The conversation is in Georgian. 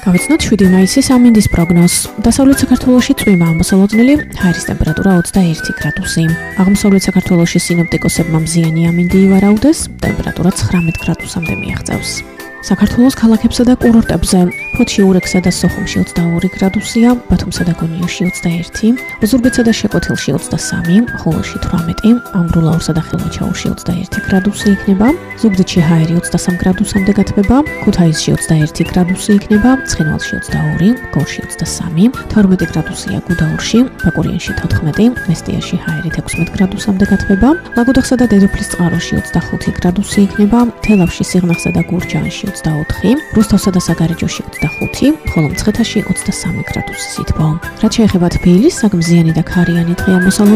გავიცნოთ 7 მაისის ამინდის პროგნოზს. დასავლეთ საქართველოში წვიმა მოსალოდნელი, ჰაერის ტემპერატურა 21 გრადუსი. აღმოსავლეთ საქართველოში სინოპტიკოსებმა მზიანი ამინდი ივარაუდეს, ტემპერატურა 19 გრადუსამდე მიაღწევს. საქართველოს ქალაქებსა და კურორტებზე ფოთში, ურექსა და სოხუმში 22 გრადუსია, ბათუმსა და გონიოში 21, ოზურგეთსა და შეკვეთილში 23, ხოლოში 18, ამბროლაურსა და ხილვაჩაურში 21 გრადუსი იქნება, ზუგდიდში ჰაერი 23 გრადუსამდე გათბება, ქუთაისში 21 გრადუსი იქნება, ცხინვალში 22, გორში 23, 12 გრადუსია გუდაურში, ბაკურიანში 14, მესტიაში ჰაერი 16 გრადუსამდე გათბება, ლაგოდეხსა და დედოფლის წყაროში 25 გრადუსი იქნება, თელავში, სიღნაღსა და გურჯაანში 24, რუსთავსა და საგარეჯოში 25, ხოლო მცხეთაში 23 გრადუსი სითბო. რაც შეეხება თბილის, საგმზიანი და ქარიანი დღეა მოსალოდნელი.